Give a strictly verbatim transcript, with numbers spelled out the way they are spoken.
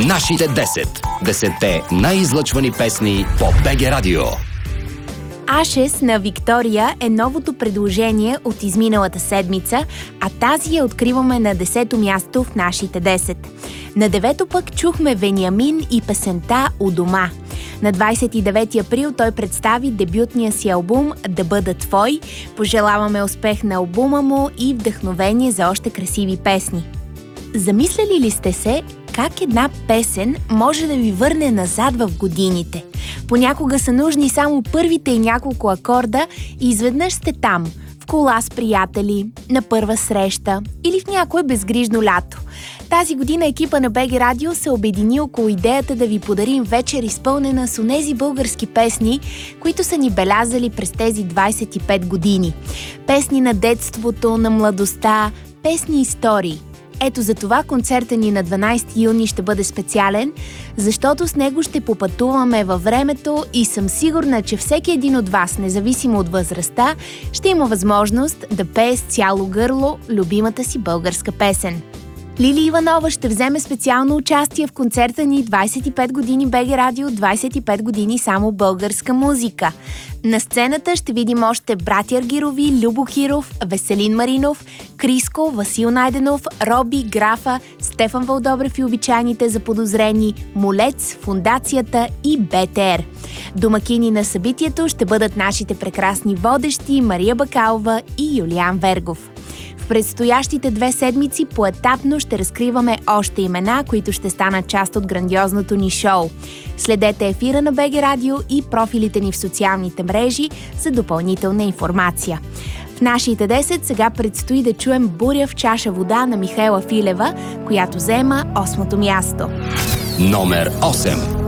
Нашите десет. Десетте най-излъчвани песни по Б Г Радио. Ashes на Виктория е новото предложение от изминалата седмица, а тази я откриваме на десето място в нашите десет. На девето пък чухме Вениамин и песента «У дома». На двадесет и девети април той представи дебютния си албум «Да бъда твой». Пожелаваме успех на албума му и вдъхновение за още красиви песни. Замисляли ли сте се как една песен може да ви върне назад в годините? Понякога са нужни само първите и няколко акорда и изведнъж сте там, в кола с приятели, на първа среща или в някое безгрижно лято. Тази година екипа на Б Г Радио се обедини около идеята да ви подарим вечер изпълнена с онези български песни, които са ни белязали през тези двадесет и пет години. Песни на детството, на младостта, песни истории. Ето за това концертът ни на дванадесети юни ще бъде специален, защото с него ще попътуваме във времето и съм сигурна, че всеки един от вас, независимо от възрастта, ще има възможност да пее с цяло гърло любимата си българска песен. Лили Иванова ще вземе специално участие в концерта ни двадесет и пет години Б Г Радио, двадесет и пет години само българска музика. На сцената ще видим още братя Аргирови, Любо Киров, Веселин Маринов, Криско, Васил Найденов, Роби, Графа, Стефан Вълдобрев и обичайните заподозрени, Молец, Фондацията и Б Т Р. Домакини на събитието ще бъдат нашите прекрасни водещи Мария Бакалова и Юлиан Вергов. В предстоящите две седмици поетапно ще разкриваме още имена, които ще станат част от грандиозното ни шоу. Следете ефира на Б Г Радио и профилите ни в социалните мрежи за допълнителна информация. В нашите десет сега предстои да чуем "Буря в чаша вода" на Михаела Филева, която заема осмото място. Номер осем.